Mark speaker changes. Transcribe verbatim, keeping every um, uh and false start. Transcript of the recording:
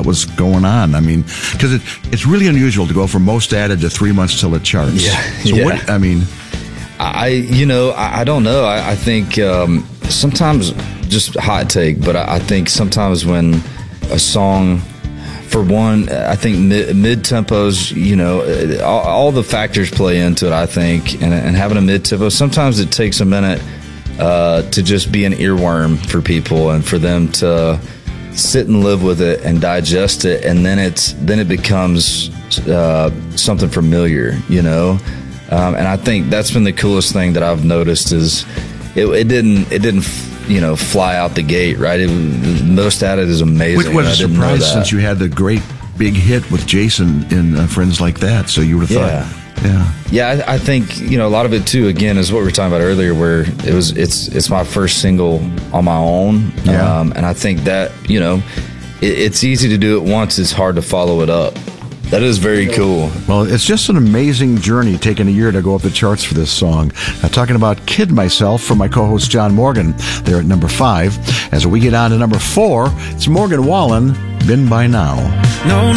Speaker 1: was going on. I mean, because it, it's really unusual to go from most added to three months till it charts.
Speaker 2: Yeah.
Speaker 1: So
Speaker 2: yeah.
Speaker 1: what, I mean...
Speaker 2: I, you know, I, I don't know. I, I think um, sometimes, just hot take, but I, I think sometimes when a song, for one, I think mid, mid tempos, you know, all, all the factors play into it, I think, and, and having a mid tempo, sometimes it takes a minute uh, to just be an earworm for people and for them to sit and live with it and digest it, and then it's then it becomes uh, something familiar, you know. Um, and I think that's been the coolest thing that I've noticed is it, it didn't it didn't you know fly out the gate, right? It, most added is amazing.
Speaker 1: Which was a surprise since you had the great big hit with Jason in uh, Friends Like That. So you would have
Speaker 2: yeah.
Speaker 1: thought, yeah,
Speaker 2: yeah. I, I think you know a lot of it too. Again, is what we were talking about earlier, where it was it's it's my first single on my own,
Speaker 1: yeah.
Speaker 2: um, and I think that you know it, it's easy to do it once. It's hard to follow it up. That is very cool.
Speaker 1: Well, it's just an amazing journey, taking a year to go up the charts for this song. Now, talking about Kid Myself from my co-host John Morgan there at number five. As we get on to number four, it's Morgan Wallen, Been By Now.
Speaker 3: No